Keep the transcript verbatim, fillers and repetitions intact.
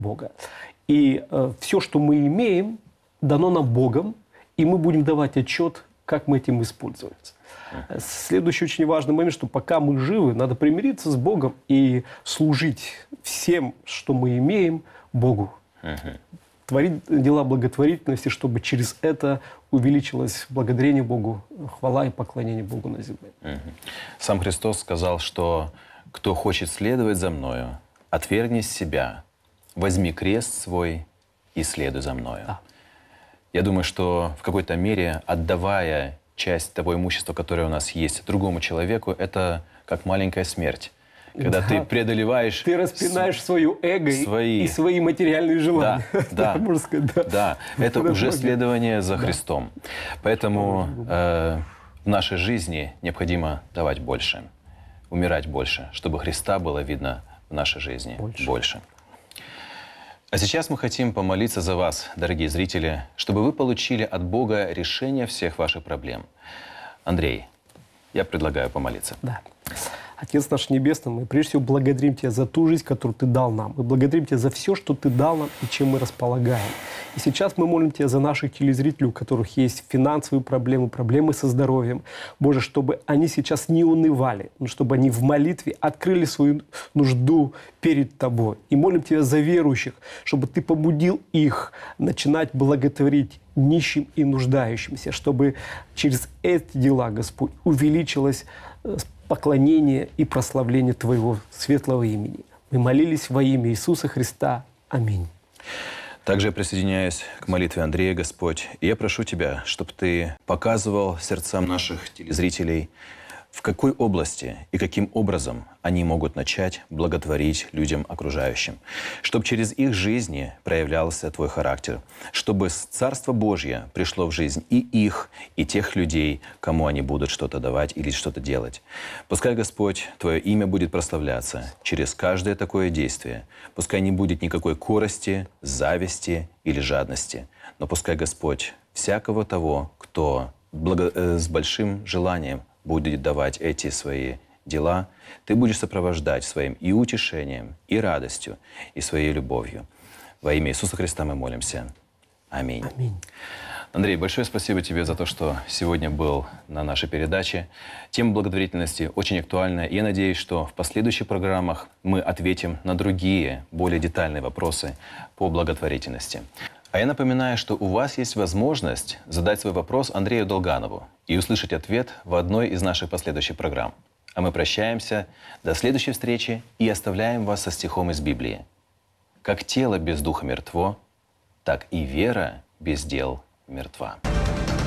Бога. И э, все, что мы имеем, дано нам Богом, и мы будем давать отчет, как мы этим используемся. Следующий очень важный момент, что пока мы живы, надо примириться с Богом и служить всем, что мы имеем, Богу. Uh-huh. Творить дела благотворительности, чтобы через это увеличилось благодарение Богу, хвала и поклонение Богу на земле. Uh-huh. Сам Христос сказал, что кто хочет следовать за Мною, отвергни себя, возьми крест свой и следуй за Мною. Да. Я думаю, что в какой-то мере, отдавая часть того имущества, которое у нас есть, другому человеку, это как маленькая смерть. Когда да. ты преодолеваешь... Ты распинаешь с... свое эго свои... и свои материальные желания. Да, да, сказать, да. да. Это уже следование за да. Христом. Поэтому э, в нашей жизни необходимо давать больше, умирать больше, чтобы Христа было видно в нашей жизни больше. больше. А сейчас мы хотим помолиться за вас, дорогие зрители, чтобы вы получили от Бога решение всех ваших проблем. Андрей, я предлагаю помолиться. Да. Отец наш Небесный, мы прежде всего благодарим Тебя за ту жизнь, которую Ты дал нам. Мы благодарим Тебя за все, что Ты дал нам и чем мы располагаем. И сейчас мы молим Тебя за наших телезрителей, у которых есть финансовые проблемы, проблемы со здоровьем. Боже, чтобы они сейчас не унывали, но чтобы они в молитве открыли свою нужду перед Тобой. И молим Тебя за верующих, чтобы Ты побудил их начинать благотворить нищим и нуждающимся, чтобы через эти дела, Господь, увеличилось поклонение и прославление Твоего светлого имени. Мы молились во имя Иисуса Христа. Аминь. Также я присоединяюсь к молитве Андрея, Господь. И я прошу Тебя, чтобы Ты показывал сердцам наших телезрителей, в какой области и каким образом они могут начать благотворить людям окружающим. Чтобы через их жизни проявлялся Твой характер. Чтобы Царство Божье пришло в жизнь и их, и тех людей, кому они будут что-то давать или что-то делать. Пускай, Господь, Твое имя будет прославляться через каждое такое действие. Пускай не будет никакой корости, зависти или жадности. Но пускай, Господь, всякого того, кто благо... с большим желанием будет давать эти свои дела, Ты будешь сопровождать своим и утешением, и радостью, и своей любовью. Во имя Иисуса Христа мы молимся. Аминь. Аминь. Андрей, большое спасибо тебе за то, что сегодня был на нашей передаче. Тема благотворительности очень актуальна. Я надеюсь, что в последующих программах мы ответим на другие, более детальные вопросы по благотворительности. А я напоминаю, что у вас есть возможность задать свой вопрос Андрею Долганову и услышать ответ в одной из наших последующих программ. А мы прощаемся до следующей встречи и оставляем вас со стихом из Библии. «Как тело без духа мертво, так и вера без дел мертва».